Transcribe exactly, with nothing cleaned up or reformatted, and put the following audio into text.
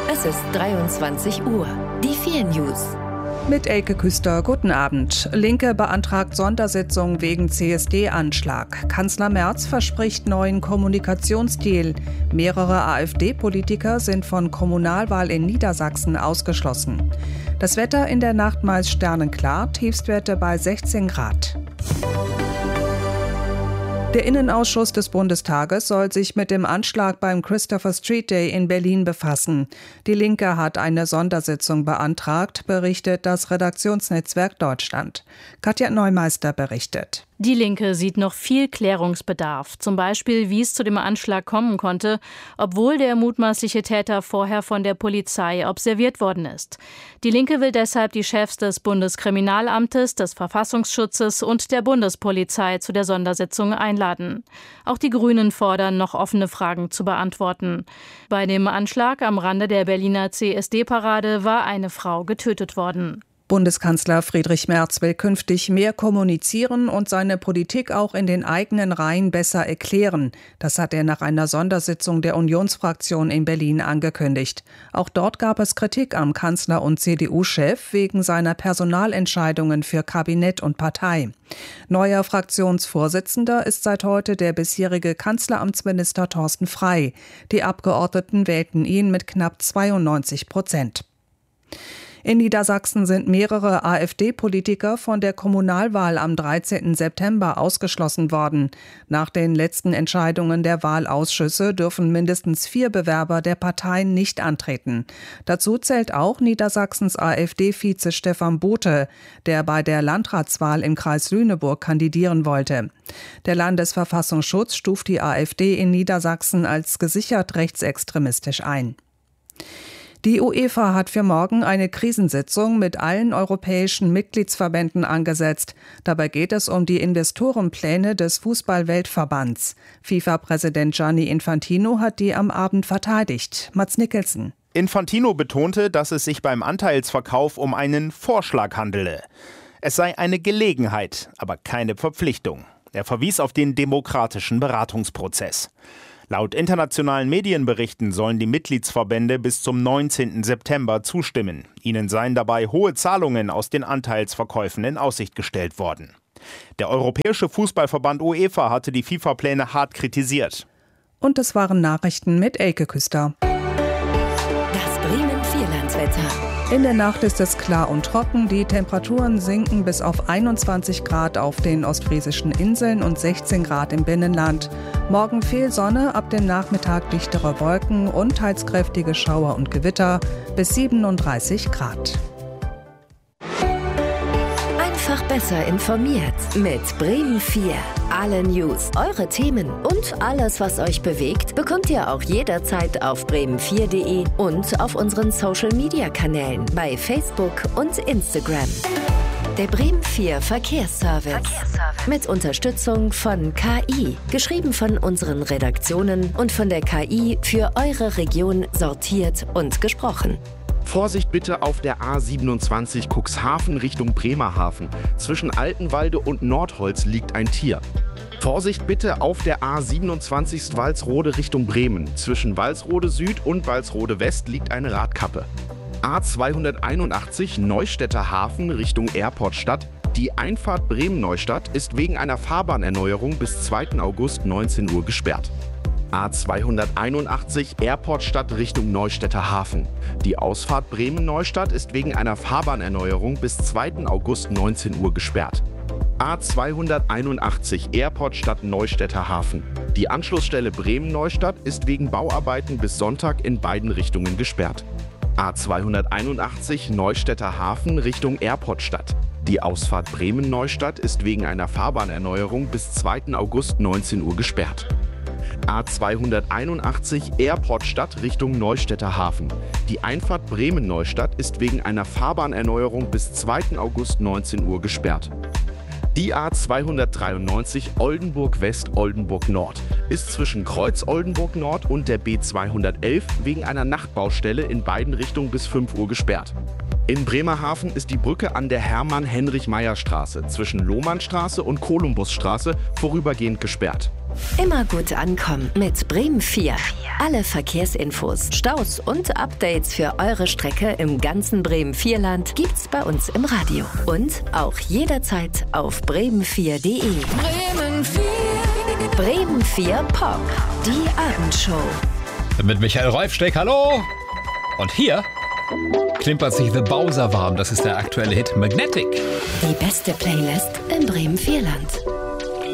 Es ist dreiundzwanzig Uhr. Die vier News. Mit Elke Küster, guten Abend. Linke beantragt Sondersitzung wegen C S D-Anschlag. Kanzler Merz verspricht neuen Kommunikationsstil. Mehrere AfD-Politiker sind von Kommunalwahl in Niedersachsen ausgeschlossen. Das Wetter in der Nacht meist sternenklar, Tiefstwerte bei sechzehn Grad. Der Innenausschuss des Bundestages soll sich mit dem Anschlag beim Christopher Street Day in Berlin befassen. Die Linke hat eine Sondersitzung beantragt, berichtet das Redaktionsnetzwerk Deutschland. Katja Neumeister berichtet. Die Linke sieht noch viel Klärungsbedarf, zum Beispiel, wie es zu dem Anschlag kommen konnte, obwohl der mutmaßliche Täter vorher von der Polizei observiert worden ist. Die Linke will deshalb die Chefs des Bundeskriminalamtes, des Verfassungsschutzes und der Bundespolizei zu der Sondersitzung einladen. Auch die Grünen fordern, noch offene Fragen zu beantworten. Bei dem Anschlag am Rande der Berliner C S D-Parade war eine Frau getötet worden. Bundeskanzler Friedrich Merz will künftig mehr kommunizieren und seine Politik auch in den eigenen Reihen besser erklären. Das hat er nach einer Sondersitzung der Unionsfraktion in Berlin angekündigt. Auch dort gab es Kritik am Kanzler und C D U-Chef wegen seiner Personalentscheidungen für Kabinett und Partei. Neuer Fraktionsvorsitzender ist seit heute der bisherige Kanzleramtsminister Thorsten Frey. Die Abgeordneten wählten ihn mit knapp zweiundneunzig Prozent. In Niedersachsen sind mehrere AfD-Politiker von der Kommunalwahl am dreizehnten September ausgeschlossen worden. Nach den letzten Entscheidungen der Wahlausschüsse dürfen mindestens vier Bewerber der Parteien nicht antreten. Dazu zählt auch Niedersachsens AfD-Vize Stefan Bothe, der bei der Landratswahl im Kreis Lüneburg kandidieren wollte. Der Landesverfassungsschutz stuft die AfD in Niedersachsen als gesichert rechtsextremistisch ein. Die UEFA hat für morgen eine Krisensitzung mit allen europäischen Mitgliedsverbänden angesetzt. Dabei geht es um die Investorenpläne des Fußball-Weltverbands. FIFA-Präsident Gianni Infantino hat die am Abend verteidigt. Mats Nicholson. Infantino betonte, dass es sich beim Anteilsverkauf um einen Vorschlag handele. Es sei eine Gelegenheit, aber keine Verpflichtung. Er verwies auf den demokratischen Beratungsprozess. Laut internationalen Medienberichten sollen die Mitgliedsverbände bis zum neunzehnten September zustimmen. Ihnen seien dabei hohe Zahlungen aus den Anteilsverkäufen in Aussicht gestellt worden. Der Europäische Fußballverband UEFA hatte die FIFA-Pläne hart kritisiert. Und es waren Nachrichten mit Elke Küster. Das Bremen-Vierlandswetter. In der Nacht ist es klar und trocken. Die Temperaturen sinken bis auf einundzwanzig Grad auf den ostfriesischen Inseln und sechzehn Grad im Binnenland. Morgen viel Sonne, ab dem Nachmittag dichtere Wolken und teils kräftige Schauer und Gewitter bis siebenunddreißig Grad. Einfach besser informiert mit Bremen vier. Alle News, eure Themen und alles, was euch bewegt, bekommt ihr auch jederzeit auf bremen vier punkt de und auf unseren Social-Media-Kanälen bei Facebook und Instagram. Der Bremen vier Verkehrsservice. Verkehrsservice. Mit Unterstützung von K I. Geschrieben von unseren Redaktionen und von der K I für eure Region sortiert und gesprochen. Vorsicht bitte auf der A siebenundzwanzig Cuxhaven Richtung Bremerhaven. Zwischen Altenwalde und Nordholz liegt ein Tier. Vorsicht bitte auf der A siebenundzwanzig Walsrode Richtung Bremen. Zwischen Walsrode Süd und Walsrode West liegt eine Radkappe. A zweihunderteinundachtzig Neustädter Hafen Richtung Airportstadt. Die Einfahrt Bremen-Neustadt ist wegen einer Fahrbahnerneuerung bis zweiten August neunzehn Uhr gesperrt. A zweihunderteinundachtzig Airportstadt Richtung Neustädter Hafen. Die Ausfahrt Bremen-Neustadt ist wegen einer Fahrbahnerneuerung bis zweiten August neunzehn Uhr gesperrt. A zweihunderteinundachtzig Airportstadt Neustädter Hafen. Die Anschlussstelle Bremen-Neustadt ist wegen Bauarbeiten bis Sonntag in beiden Richtungen gesperrt. A zweihunderteinundachtzig Neustädter Hafen Richtung Airportstadt. Die Ausfahrt Bremen-Neustadt ist wegen einer Fahrbahnerneuerung bis zweiten August neunzehn Uhr gesperrt. A zweihunderteinundachtzig Airportstadt Richtung Neustädter Hafen. Die Einfahrt Bremen-Neustadt ist wegen einer Fahrbahnerneuerung bis zweiten August neunzehn Uhr gesperrt. Die A zweihundertdreiundneunzig Oldenburg West-Oldenburg Nord ist zwischen Kreuz Oldenburg Nord und der B zweihundertelf wegen einer Nachtbaustelle in beiden Richtungen bis fünf Uhr gesperrt. In Bremerhaven ist die Brücke an der Hermann-Heinrich-Meyer-Straße zwischen Lohmannstraße und Kolumbusstraße vorübergehend gesperrt. Immer gut ankommen mit Bremen vier. Alle Verkehrsinfos, Staus und Updates für eure Strecke im ganzen Bremen vier Land gibt's bei uns im Radio. Und auch jederzeit auf bremen vier punkt de. Bremen vier. Bremen vier Pop. Die Abendshow. Mit Michael Reufsteck, hallo! Und hier klimpert sich The Bowser warm. Das ist der aktuelle Hit Magnetic. Die beste Playlist im Bremen vier Land.